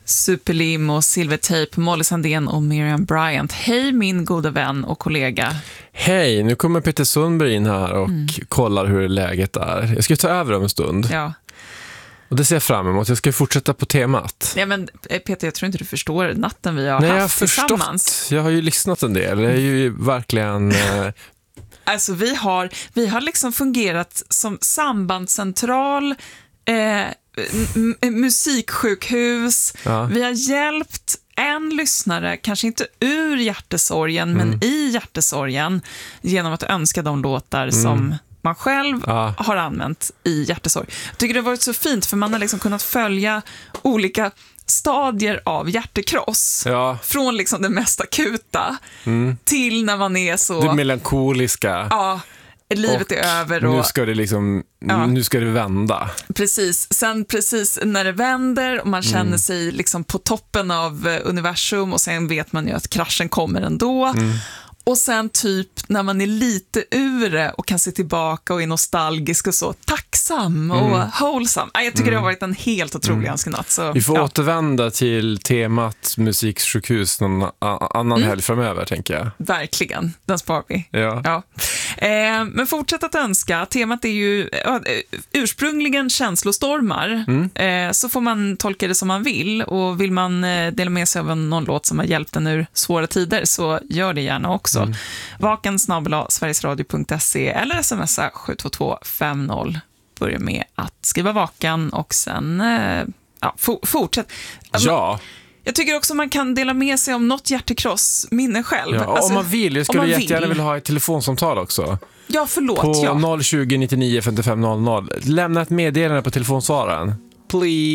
Superlim och Silvertape, Molly Sandén och Miriam Bryant. Hej min goda vän och kollega. Hej, nu kommer Peter Sundberg in här och kollar hur läget är. Jag ska ta över om en stund. Ja. Och det ser jag fram emot. Jag ska fortsätta på temat. Ja, men Peter, jag tror inte du förstår natten vi har Nej, jag har haft tillsammans. Jag har ju lyssnat en del. Det är ju verkligen... Alltså vi har liksom fungerat som sambandscentral, musiksjukhus. Ja. Vi har hjälpt en lyssnare, kanske inte ur hjärtesorgen, men i hjärtesorgen, genom att önska de låtar som man själv har använt i hjärtesorg. Jag tycker det har varit så fint, för man har liksom kunnat följa olika stadier av hjärtekross. Ja. Från liksom det mest akuta till när man är så... Det melankoliska. Ja, livet är över. Och, nu ska det liksom... Nu ska det vända. Precis. Sen precis när det vänder och man känner sig liksom på toppen av universum, och sen vet man ju att kraschen kommer ändå. Och sen typ när man är lite ur det och kan se tillbaka och är nostalgisk och så tacksam och wholesome. Jag tycker det har varit en helt otrolig önskenatt. Så, vi får återvända till temat musiksjukhus någon annan helg framöver, tänker jag. Verkligen, den sparar vi. Ja. Men fortsätt att önska. Temat är ju ursprungligen känslostormar. Så får man tolka det som man vill. Och vill man dela med sig av någon låt som har hjälpt en ur svåra tider, så gör det gärna också. vaken@sverigesradio.se eller smsa 72250. Börja med att skriva vaken och sen fortsätt. Ja. Jag tycker också man kan dela med sig om något hjärtekross minne själv. Ja, alltså, om man vill. Jag skulle jättegärna vilja ha ett telefonsamtal också. Ja, förlåt. På 020 99 55 00. Lämna ett meddelande på telefonsvararen. Please.